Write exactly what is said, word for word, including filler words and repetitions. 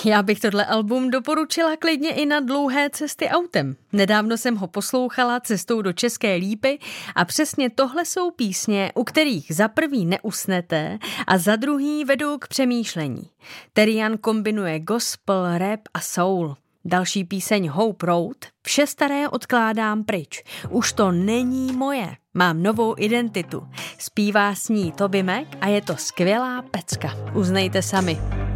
Já bych tohle album doporučila klidně i na dlouhé cesty autem. Nedávno jsem ho poslouchala cestou do České Lípy a přesně tohle jsou písně, u kterých za prvý neusnete a za druhý vedou k přemýšlení. Terian kombinuje gospel, rap a soul. Další píseň Hope Road, vše staré odkládám pryč. Už to není moje, mám novou identitu. Zpívá s ní Toby Mac a je to skvělá pecka. Uznejte sami.